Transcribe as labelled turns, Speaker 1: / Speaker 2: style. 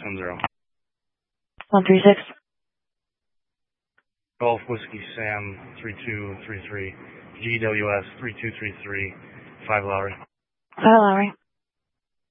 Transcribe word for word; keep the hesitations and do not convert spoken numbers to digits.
Speaker 1: one zero.
Speaker 2: one three six.
Speaker 1: Golf Whiskey Sam three two three three. G W S three two three three. five Lowry.
Speaker 2: five Lowry.